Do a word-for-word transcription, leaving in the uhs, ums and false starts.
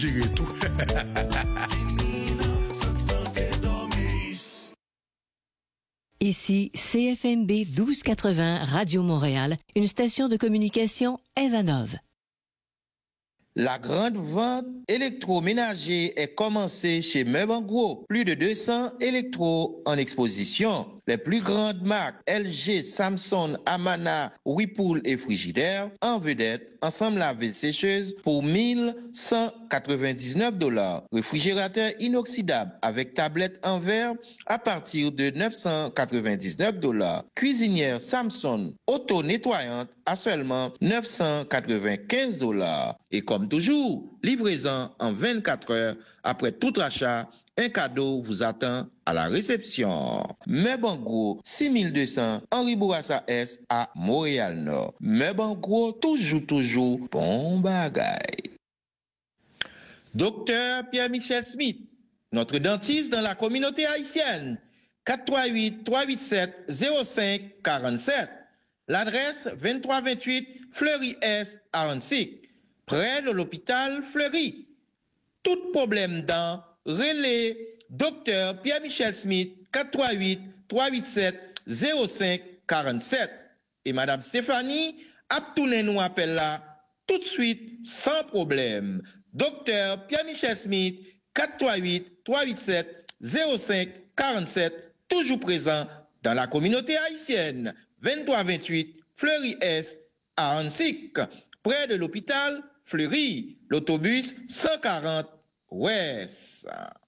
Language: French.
Gérer tout. Ici C F M B douze quatre-vingts Radio Montréal, une station de communication Evanov. La grande vente électroménager est commencée chez Meubles en Gros. Plus de deux cents électros en exposition. Les plus grandes marques L G, Samsung, Amana, Whirlpool et Frigidaire en vedette, ensemble lave-sécheuse pour mille cent quatre-vingt-dix-neuf dollars. Réfrigérateur inoxydable avec tablette en verre à partir de neuf cent quatre-vingt-dix-neuf dollars. Cuisinière Samsung auto-nettoyante à seulement neuf cent quatre-vingt-quinze dollars. Et comme toujours, livraison en vingt-quatre heures après tout achat. Un cadeau vous attend à la réception. Meubles six mille deux cents Henri Bourassa Est à Montréal-Nord. Meubles toujours, toujours, bon bagaille. Docteur Pierre-Michel Smith, notre dentiste dans la communauté haïtienne. quatre trois huit, trois huit sept, zéro cinq quatre sept. L'adresse vingt-trois vingt-huit Fleury-Est à Annecy, près de l'hôpital Fleury. Tout problème dent, relais docteur Pierre-Michel Smith quatre trois huit, trois huit sept, zéro cinq quatre sept. Et Madame Stéphanie, Aptounen nous appelle là tout de suite sans problème. Docteur Pierre-Michel Smith quatre trois huit, trois huit sept, zéro cinq quatre sept, toujours présent dans la communauté haïtienne. vingt-trois vingt-huit Fleury-Est à Annecy, près de l'hôpital Fleury, l'autobus cent quarante Ouest.